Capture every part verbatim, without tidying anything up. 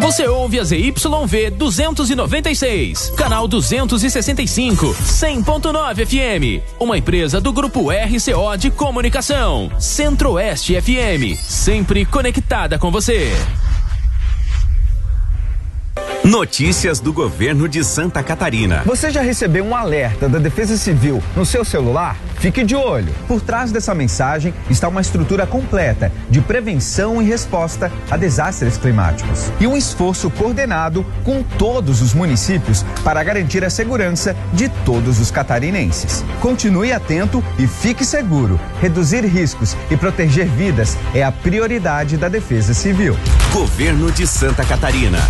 Você ouve a Z Y V duzentos e noventa e seis, canal duzentos e sessenta e cinco, cem ponto nove F M. Uma empresa do Grupo R C O de Comunicação. Centro-Oeste F M, sempre conectada com você. Notícias do governo de Santa Catarina. Você já recebeu um alerta da Defesa Civil no seu celular? Fique de olho. Por trás dessa mensagem está uma estrutura completa de prevenção e resposta a desastres climáticos. E um esforço coordenado com todos os municípios para garantir a segurança de todos os catarinenses. Continue atento e fique seguro. Reduzir riscos e proteger vidas é a prioridade da Defesa Civil. Governo de Santa Catarina.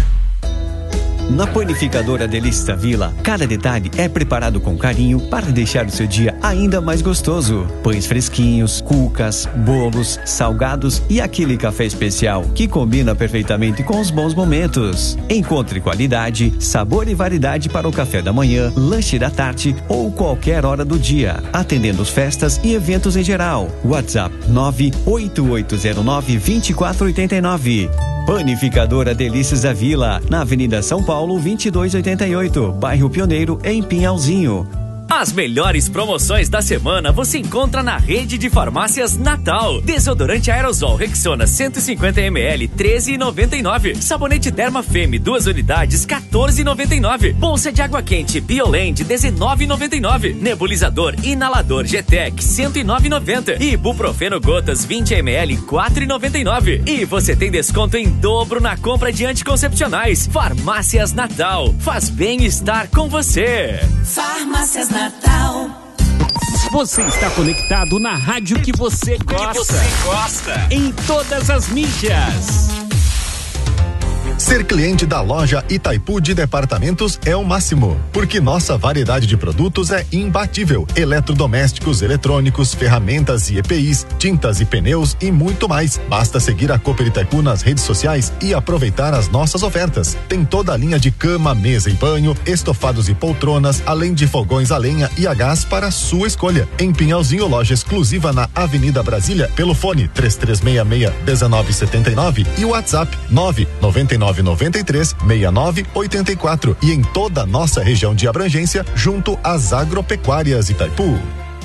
Na Panificadora Delícias da Vila, cada detalhe é preparado com carinho para deixar o seu dia ainda mais gostoso. Pães fresquinhos, cucas, bolos, salgados e aquele café especial que combina perfeitamente com os bons momentos. Encontre qualidade, sabor e variedade para o café da manhã, lanche da tarde ou qualquer hora do dia, atendendo festas e eventos em geral. WhatsApp nove oito oito zero nove, dois quatro oito nove. Panificadora Delícias da Vila, na Avenida São Paulo, vinte e dois oitenta e oito, bairro Pioneiro, em Pinhalzinho. As melhores promoções da semana você encontra na rede de farmácias Natal. Desodorante aerosol Rexona cento e cinquenta mililitros, treze reais e noventa e nove centavos. Sabonete Derma Femme, duas unidades, quatorze reais e noventa e nove centavos. Bolsa de água quente Bioland, dezenove reais e noventa e nove centavos. Nebulizador inalador G-Tec, cento e nove reais e noventa centavos. E Ibuprofeno gotas vinte mililitros, quatro reais e noventa e nove centavos. E você tem desconto em dobro na compra de anticoncepcionais. Farmácias Natal. Faz bem estar com você. Farmácias Natal. Natal. Você está conectado na rádio que você gosta. Que você gosta. Em todas as mídias. Ser cliente da loja Itaipu de Departamentos é o máximo, porque nossa variedade de produtos é imbatível. Eletrodomésticos, eletrônicos, ferramentas e E P Is, tintas e pneus e muito mais. Basta seguir a Cooper Itaipu nas redes sociais e aproveitar as nossas ofertas. Tem toda a linha de cama, mesa e banho, estofados e poltronas, além de fogões a lenha e a gás para sua escolha. Em Pinhalzinho, loja exclusiva na Avenida Brasília, pelo fone três três seis seis, um nove sete nove e o WhatsApp nove nove nove noventa e três, sessenta e nove, oitenta e quatro e em toda a nossa região de abrangência, junto às agropecuárias Itaipu.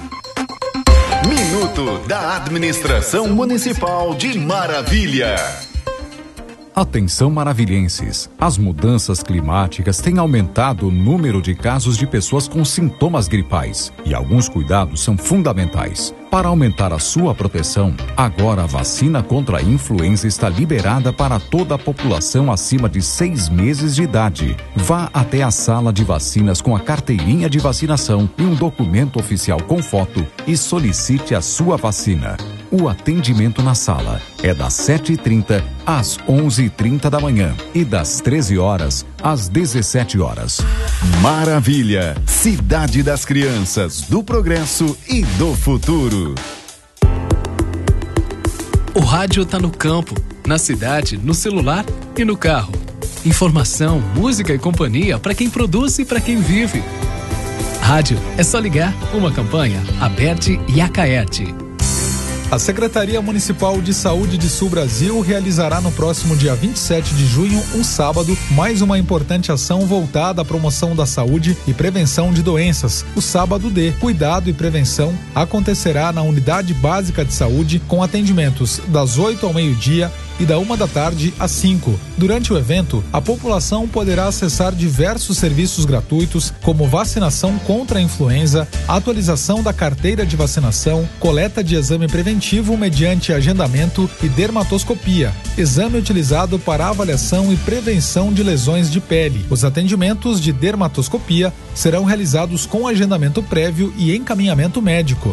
Minuto da Administração Municipal de Maravilha. Atenção maravilhenses, as mudanças climáticas têm aumentado o número de casos de pessoas com sintomas gripais e alguns cuidados são fundamentais. Para aumentar a sua proteção, agora a vacina contra a influenza está liberada para toda a população acima de seis meses de idade. Vá até a sala de vacinas com a carteirinha de vacinação e um documento oficial com foto e solicite a sua vacina. O atendimento na sala é das sete e trinta às onze e trinta da manhã e das treze horas às dezessete horas. Maravilha, cidade das crianças, do progresso e do futuro. O rádio tá no campo, na cidade, no celular e no carro. Informação, música e companhia para quem produz e para quem vive. Rádio é só ligar. Uma campanha Aberte e Acaerte. A Secretaria Municipal de Saúde de Sul Brasil realizará no próximo dia vinte e sete de junho, um sábado, mais uma importante ação voltada à promoção da saúde e prevenção de doenças. O Sábado D, Cuidado e Prevenção, acontecerá na Unidade Básica de Saúde com atendimentos das oito ao meio-dia e da uma da tarde às cinco. Durante o evento, a população poderá acessar diversos serviços gratuitos, como vacinação contra a influenza, atualização da carteira de vacinação, coleta de exame preventivo mediante agendamento e dermatoscopia, exame utilizado para avaliação e prevenção de lesões de pele. Os atendimentos de dermatoscopia serão realizados com agendamento prévio e encaminhamento médico.